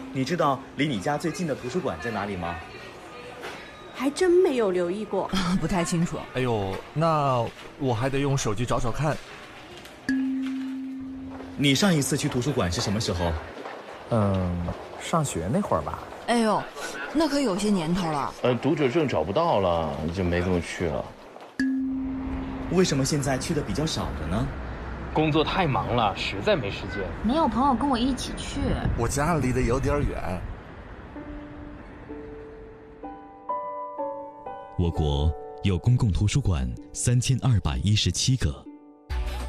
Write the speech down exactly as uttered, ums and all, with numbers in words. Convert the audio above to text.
你知道离你家最近的图书馆在哪里吗？ 还真没有留意过， 不太清楚。 哎呦，那我还得用手机找找看。 你上一次去图书馆是什么时候？ 嗯，上学那会儿吧。 哎呦，那可有些年头了。 呃，读者证找不到了，就没怎么去了。 为什么现在去的比较少了呢？ 工作太忙了，实在没时间。 没有朋友跟我一起去。 我家离得有点远。 我国有公共图书馆三千二百一十七个，